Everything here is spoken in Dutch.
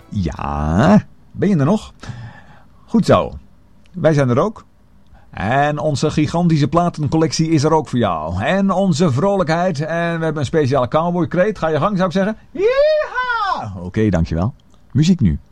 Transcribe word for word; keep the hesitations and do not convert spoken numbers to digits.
Ja, ben je er nog? Goed zo. Wij zijn er ook. En onze gigantische platencollectie is er ook voor jou. En onze vrolijkheid. En we hebben een speciale cowboykreet. Ga je gang, zou ik zeggen. Yeehaw! Oké, okay, dankjewel. Muziek nu.